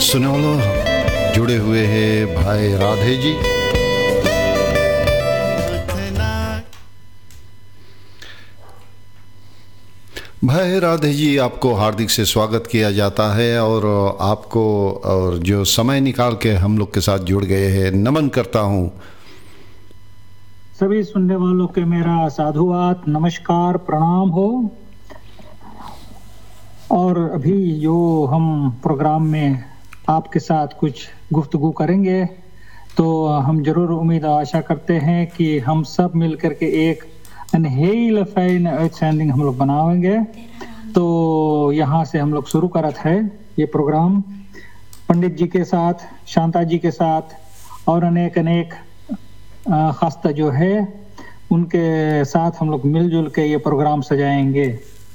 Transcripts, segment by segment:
सुनने वालों, जुड़े हुए हैं भाई राधे जी। भाई राधे जी, आपको हार्दिक से स्वागत किया जाता है और आपको और जो समय निकाल के हम लोग के साथ जुड़ गए हैं, नमन करता हूँ। सभी सुनने वालों के मेरा साधुवाद, नमस्कार, प्रणाम हो। और अभी जो हम प्रोग्राम में आपके साथ कुछ गुफ्तगू करेंगे, तो हम जरूर उम्मीद आशा करते हैं कि हम सब मिलकर के एक अनहेल फाइन आउटस्टैंडिंग हम लोग बनाएंगे। तो यहाँ से हम लोग शुरू करत है ये प्रोग्राम पंडित जी के साथ, शांता जी के साथ और अनेक खास्ता जो है उनके साथ हम लोग मिलजुल के ये प्रोग्राम सजाएंगे।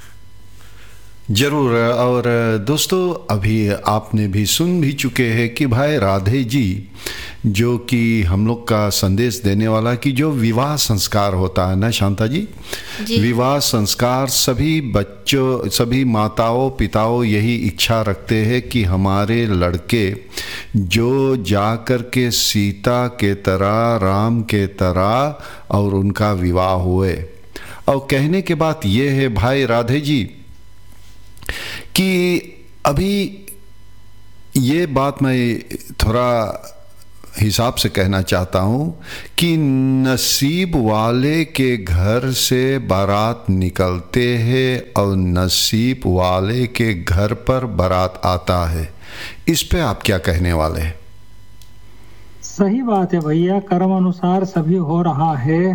जरूर। और दोस्तों, अभी आपने भी सुन भी चुके हैं कि भाई राधे जी जो कि हम लोग का संदेश देने वाला कि जो विवाह संस्कार होता है ना शांता जी, विवाह संस्कार सभी बच्चों, सभी माताओं पिताओं यही इच्छा रखते हैं कि हमारे लड़के जो जा कर के सीता के तरह, राम के तरह और उनका विवाह हुए। और कहने के बात ये है भाई राधे जी कि अभी ये बात मैं थोड़ा हिसाब से कहना चाहता हूँ कि नसीब वाले के घर से बारात निकलते हैं और नसीब वाले के घर पर बारात आता है। इस पे आप क्या कहने वाले हैं? सही बात है भैया, कर्म अनुसार सभी हो रहा है।